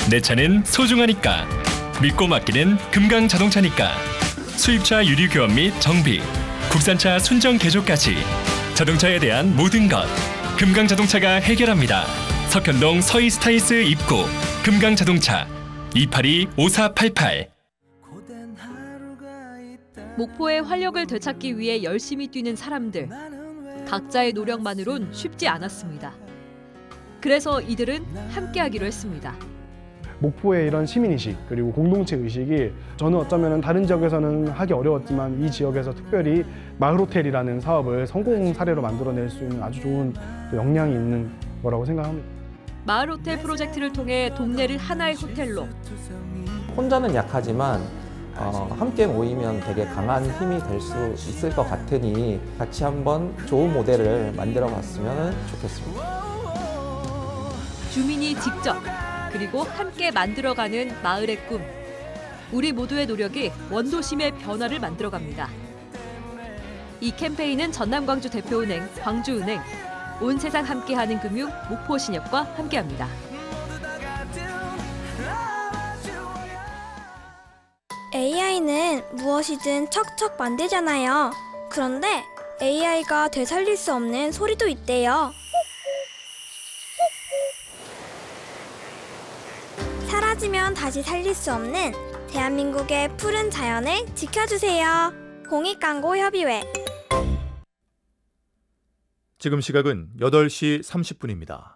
내 차는 소중하니까. 믿고 맡기는 금강자동차니까. 수입차 유리 교환 및 정비, 국산차 순정 개조까지 자동차에 대한 모든 것 금강자동차가 해결합니다. 석현동 서이스타이스 입구 금강자동차 282-5488. 목포의 활력을 되찾기 위해 열심히 뛰는 사람들. 각자의 노력만으론 쉽지 않았습니다. 그래서 이들은 함께하기로 했습니다. 목포의 이런 시민의식 그리고 공동체 의식이 저는 어쩌면 다른 지역에서는 하기 어려웠지만 이 지역에서 특별히 마을호텔이라는 사업을 성공 사례로 만들어낼 수 있는 아주 좋은 역량이 있는 거라고 생각합니다. 마을호텔 프로젝트를 통해 동네를 하나의 호텔로. 혼자는 약하지만 함께 모이면 되게 강한 힘이 될 수 있을 것 같으니 같이 한번 좋은 모델을 만들어 봤으면 좋겠습니다. 주민이 직접 그리고 함께 만들어가는 마을의 꿈. 우리 모두의 노력이 원도심의 변화를 만들어갑니다. 이 캠페인은 전남광주 대표은행, 광주은행, 온 세상 함께하는 금융, 목포신협과 함께합니다. AI는 무엇이든 척척 만들잖아요. 그런데 AI가 되살릴 수 없는 소리도 있대요. 사라지면 다시 살릴 수 없는 대한민국의 푸른 자연을 지켜주세요. 공익광고협의회. 지금 시각은 8시 30분입니다.